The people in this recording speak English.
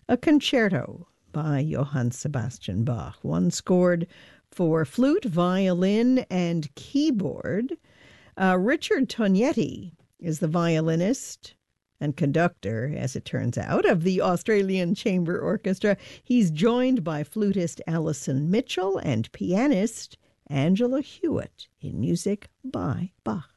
a concerto by Johann Sebastian Bach, one scored for flute, violin, and keyboard. Richard Tognetti is the violinist and conductor, as it turns out, of the Australian Chamber Orchestra. He's joined by flutist Alison Mitchell and pianist Angela Hewitt in music by Bach.